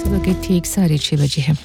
सुबह के ठीक 6:30 बजे हैं।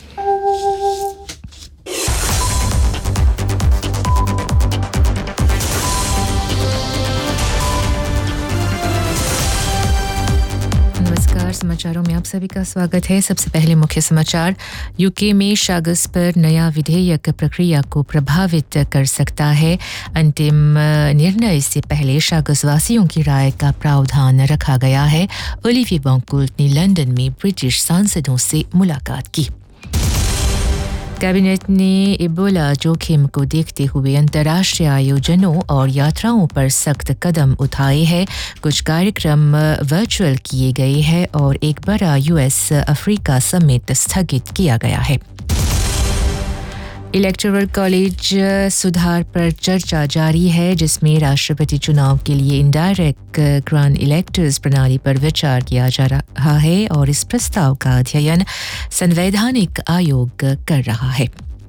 नमस्कार, समाचारों में आप सभी का स्वागत है। सबसे पहले मुख्य समाचार। यूके में शागस पर नया विधेयक प्रक्रिया को प्रभावित कर सकता है। अंतिम निर्णय से पहले शागस वासियों की राय का प्रावधान रखा गया है। ओलिविये बॉन्कुल्ट ने लंदन में ब्रिटिश सांसदों से मुलाकात की। कैबिनेट ने इबोला जोखिम को देखते हुए अंतर्राष्ट्रीय आयोजनों और यात्राओं पर सख्त कदम उठाए हैं। कुछ कार्यक्रम वर्चुअल किए गए हैं और एक बड़ा यूएस अफ्रीका समिट स्थगित किया गया है। इलेक्टोरल कॉलेज सुधार पर चर्चा जारी है, जिसमें राष्ट्रपति चुनाव के लिए इनडायरेक्ट ग्रांड इलेक्टर्स प्रणाली पर विचार किया जा रहा है और इस प्रस्ताव का अध्ययन संवैधानिक आयोग कर रहा है।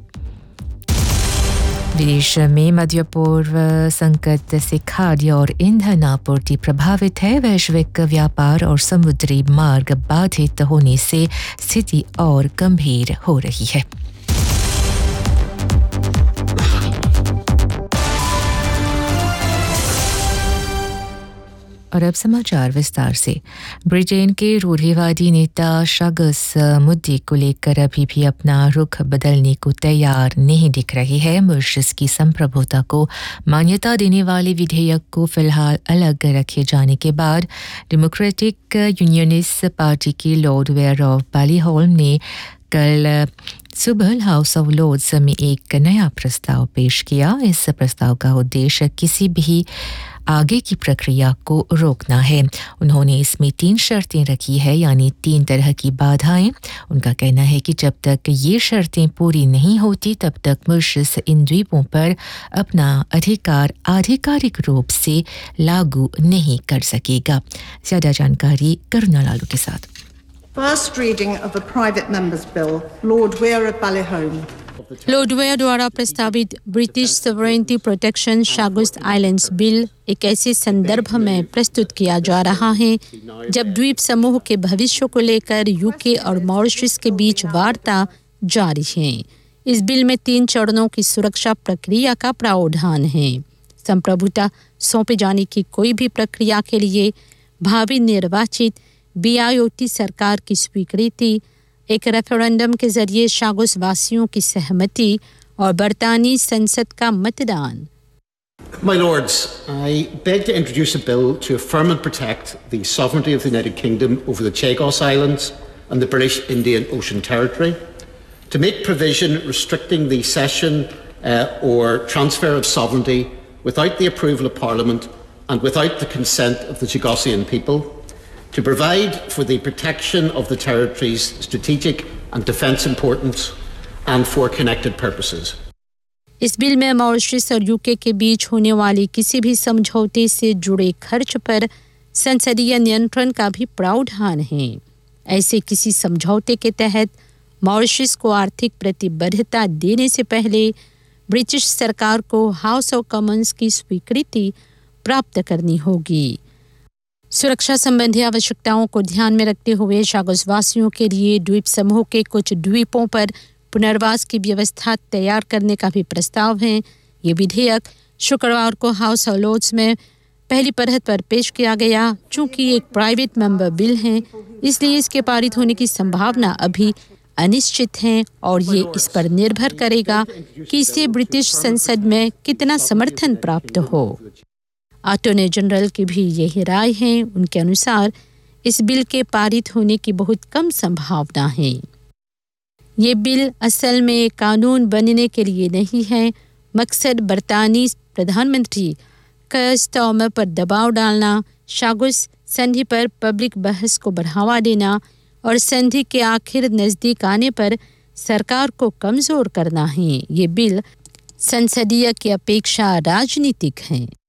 विदेश में मध्य पूर्व संकट से खाद्य और ईंधन आपूर्ति प्रभावित है। वैश्विक व्यापार और समुद्री मार्ग बाधित होने से स्थिति और गंभीर हो रही है। और अब समाचार विस्तार से। ब्रिटेन के रूढ़िवादी नेता शागस मुद्दे को लेकर अभी भी अपना रुख बदलने को तैयार नहीं दिख रहे हैं। मॉरिशस की संप्रभुता को मान्यता देने वाले विधेयक को फिलहाल अलग रखे जाने के बाद डेमोक्रेटिक यूनियनिस्ट पार्टी के लॉर्ड वेयर ऑफ बैलीहोल्म ने कल सुबह हाउस ऑफ लॉर्ड्स में एक नया प्रस्ताव पेश किया। इस प्रस्ताव का उद्देश्य किसी भी आगे की प्रक्रिया को रोकना है। उन्होंने इसमें 3 शर्तें रखी है, यानी 3 तरह की बाधाएं। उनका कहना है कि जब तक ये शर्तें पूरी नहीं होती तब तक मॉरिशस इन द्वीपों पर अपना अधिकार आधिकारिक रूप से लागू नहीं कर सकेगा। ज्यादा जानकारी करुणा लालू के साथ। First reading of the private members' bill, Lord Weir of Ballyholme. Lord where द्वारा प्रस्तावित British sovereignty protection शागस islands bill एक ऐसे संदर्भ में प्रस्तुत किया जा रहा है जब द्वीप समूह के भविष्य को लेकर यूके और मॉरिशस के बीच वार्ता जारी है। इस बिल में 3 चरणों की सुरक्षा प्रक्रिया का प्रावधान है। संप्रभुता सौंपे जाने की कोई भी प्रक्रिया के लिए भावी निर्वाचित BIOT सरकार की स्वीकृति, एक रेफरेंडम के जरिए शागस वासियों की सहमति और बरतानी संसद का मतदान। My Lords, I beg to introduce a bill to affirm and protect the sovereignty of the United Kingdom over the Chagos Islands and the British Indian Ocean Territory, to make provision restricting the cession or transfer of sovereignty without the approval of Parliament and without the consent of the Chagosian people, to provide for the protection of the territory's strategic and defence importance and for connected purposes. इस bill में Mauritius और UK के बीच होने वाली किसी भी समझौते से जुड़े खर्च पर संसदीय नियंत्रण का भी प्रावधान है। ऐसे किसी समझौते के तहत मॉरिशस को आर्थिक प्रतिबद्धता देने से पहले ब्रिटिश सरकार को हाउस ऑफ कॉमन्स की स्वीकृति प्राप्त करनी होगी। सुरक्षा संबंधी आवश्यकताओं को ध्यान में रखते हुए शागस वासियों के लिए द्वीप समूह के कुछ द्वीपों पर पुनर्वास की व्यवस्था तैयार करने का भी प्रस्ताव है। ये विधेयक शुक्रवार को हाउस ऑफ लॉर्ड्स में पहली परत पर पेश किया गया। चूंकि एक प्राइवेट मेंबर बिल है, इसलिए इसके पारित होने की संभावना अभी अनिश्चित है और ये इस पर निर्भर करेगा कि इसे ब्रिटिश संसद में कितना समर्थन प्राप्त हो। अटॉर्नी जनरल की भी यही राय है। उनके अनुसार इस बिल के पारित होने की बहुत कम संभावना है। ये बिल असल में कानून बनने के लिए नहीं है। मकसद बरतानी प्रधानमंत्री कीर स्टारमर पर दबाव डालना, शागस संधि पर पब्लिक बहस को बढ़ावा देना और संधि के आखिर नज़दीक आने पर सरकार को कमज़ोर करना है। ये बिल संसदीय की अपेक्षा राजनीतिक है।